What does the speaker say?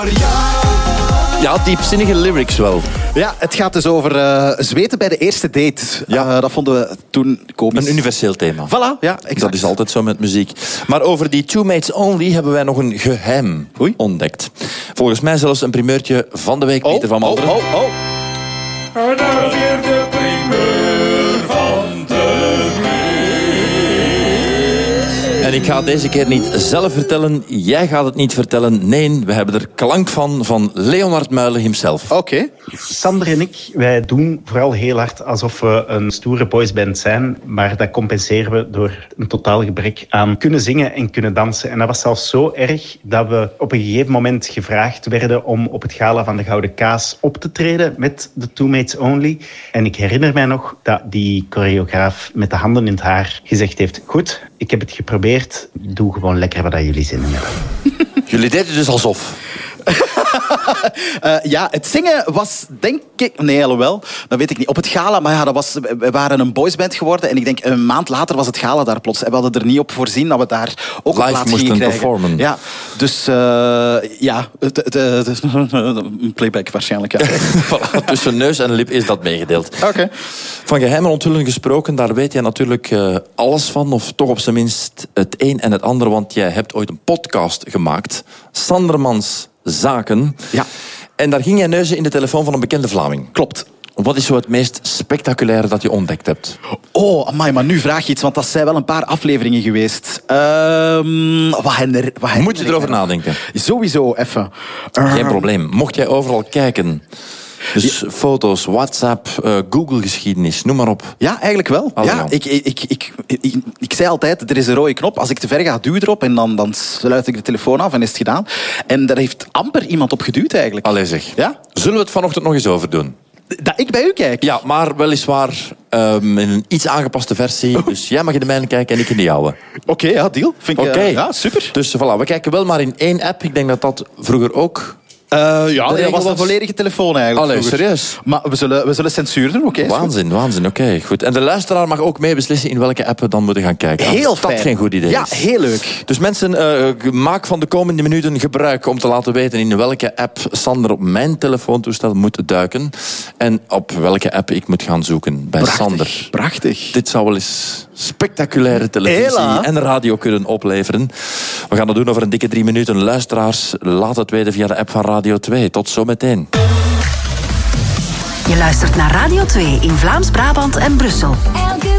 Ja, diepzinnige lyrics wel. Ja, het gaat dus over zweten bij de eerste date. Ja. Dat vonden we toen komisch. Een universeel thema. Voilà, ja, exact. Dat is altijd zo met muziek. Maar over die Two Mates Only hebben wij nog een geheim ontdekt. Volgens mij zelfs een primeurtje van de week, Pieter van Malderen. En daar weer de primeur van de week. En ik ga het deze keer niet zelf vertellen. Jij gaat het niet vertellen. Nee, we hebben er klank van Leonard Muilen himself. Oké. Sander en ik, wij doen vooral heel hard alsof we een stoere boysband zijn, maar dat compenseren we door een totaal gebrek aan kunnen zingen en kunnen dansen. En dat was zelfs zo erg dat we op een gegeven moment gevraagd werden om op het gala van de Gouden Kaas op te treden met de Two Mates Only. En ik herinner mij nog dat die choreograaf met de handen in het haar gezegd heeft: goed, ik heb het geprobeerd, doe gewoon lekker wat jullie zin in hebben. Jullie deden dus alsof. Ja, het zingen was, denk ik... Nee, alhoewel, dat weet ik niet. Op het gala, maar ja, we waren een boysband geworden. En ik denk, een maand later was het gala daar plots. En we hadden er niet op voorzien dat we daar ook een plaats moesten gingen krijgen. performen. Ja, dus ja, playback waarschijnlijk. Ja. Voilà, tussen neus en lip is dat meegedeeld. Oké. Van geheime onthulling gesproken, daar weet jij natuurlijk alles van. Of toch op zijn minst het een en het ander. Want jij hebt ooit een podcast gemaakt. Sandermans Zaken. Ja. En daar ging jij neuzen in de telefoon van een bekende Vlaming. Klopt. Wat is zo het meest spectaculaire dat je ontdekt hebt? Oh, amai, maar nu vraag je iets, want dat zijn wel een paar afleveringen geweest. Moet je erover nadenken? Sowieso, even. Geen probleem. Mocht jij overal kijken... Dus foto's, WhatsApp, Google-geschiedenis, noem maar op. Ja, eigenlijk wel. Ja, ik zei altijd, er is een rode knop. Als ik te ver ga, duw erop en dan sluit ik de telefoon af en is het gedaan. En daar heeft amper iemand op geduwd eigenlijk. Allee zeg. Ja? Zullen we het vanochtend nog eens over doen? Dat ik bij u kijk? Ja, maar weliswaar in een iets aangepaste versie. Dus jij mag in de mijne kijken en ik in de jouwe. Oké, ja, deal. Vind ik, ja, super. Dus voilà, we kijken wel maar in één app. Ik denk dat dat vroeger ook... Ja, dat was een volledige telefoon eigenlijk. Allee, serieus? Maar we zullen censuur doen, oké? Waanzin, oké, goed. En de luisteraar mag ook mee beslissen in welke app we dan moeten gaan kijken. Heel fijn. Dat geen goed idee is. Ja, heel leuk. Dus mensen, maak van de komende minuten gebruik om te laten weten in welke app Sander op mijn telefoontoestel moet duiken. En op welke app ik moet gaan zoeken bij Sander. Prachtig. Dit zou wel eens spectaculaire televisie Hela. en radio kunnen opleveren. We gaan dat doen over een dikke 3 minuten. Luisteraars, laat het weten via de app van Radio 2. Tot zometeen. Je luistert naar Radio 2 in Vlaams-Brabant en Brussel. Elke